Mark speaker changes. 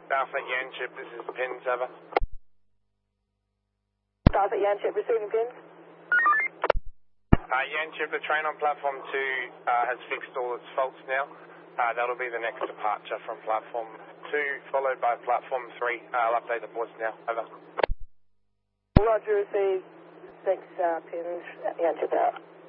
Speaker 1: Alpha Yanchip, this is Pins, over.
Speaker 2: Alpha Yanchip, receiving pins.
Speaker 1: Yanchip, the train on platform 2 has fixed all its faults now. That'll be the next departure from platform 2, followed by platform 3. I'll update the boards now, over.
Speaker 2: Roger, received. 6 pins, Yanchip out.